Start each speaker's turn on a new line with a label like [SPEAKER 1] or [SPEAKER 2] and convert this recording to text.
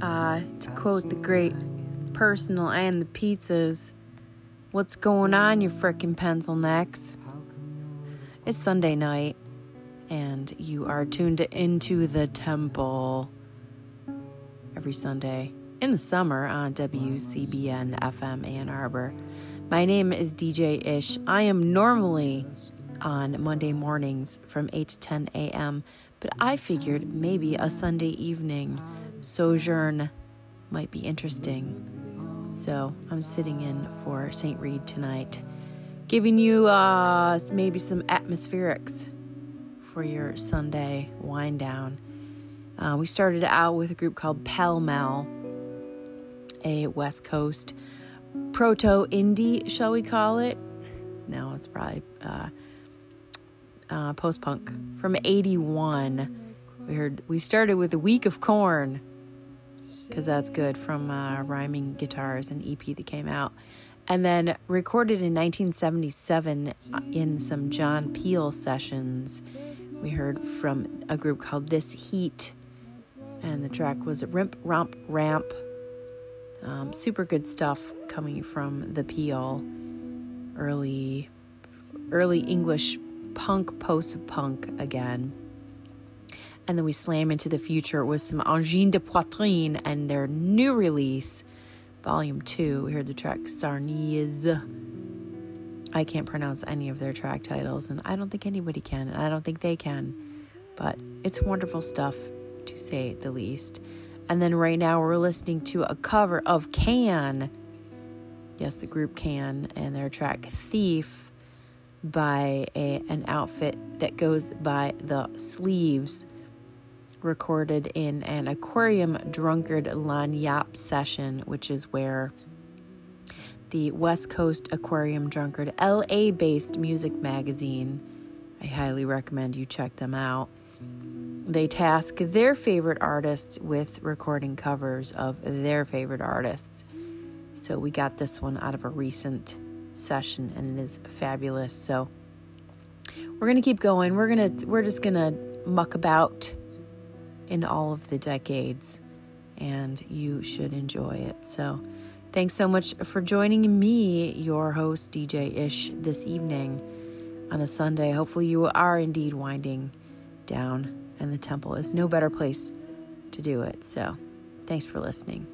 [SPEAKER 1] To quote the great Personal and the Pizzas, what's going on, you frickin' pencil necks? It's Sunday night, and you are tuned into the temple every Sunday in the summer on WCBN FM Ann Arbor. My name is DJ Ish. I am normally on Monday mornings from 8 to 10 a.m., but I figured maybe a Sunday evening sojourn might be interesting. So I'm sitting in for St. Reed tonight, giving you maybe some atmospherics for your Sunday wind down. We started out with a group called Pell Mell, a West Coast proto-indie, shall we call it? No, it's probably post-punk from 81. We started with A Week of Corn, because that's good, from Rhyming Guitars, an EP that came out. And then recorded in 1977 in some John Peel sessions, we heard from a group called This Heat, and the track was Rimp Romp Ramp. Super good stuff coming from the Peel, early English punk, post-punk again. And then we slam into the future with some Angine de Poitrine and their new release, Volume 2. We heard the track Sarniz. I can't pronounce any of their track titles, and I don't think anybody can, and I don't think they can. But it's wonderful stuff, to say the least. And then right now we're listening to a cover of Can. Yes, the group Can, and their track Thief by an outfit that goes by The Sleeves, recorded in an Aquarium Drunkard Lagniappe session, which is where the West Coast Aquarium Drunkard, LA-based music magazine, I highly recommend you check them out. They task their favorite artists with recording covers of their favorite artists. So we got this one out of a recent session, and it is fabulous. So we're gonna keep going. We're just gonna muck about in all of the decades, and you should enjoy it. So thanks so much for joining me, your host DJ Ish, this evening on a Sunday. Hopefully you are indeed winding down, and the temple is no better place to do it. So thanks for listening.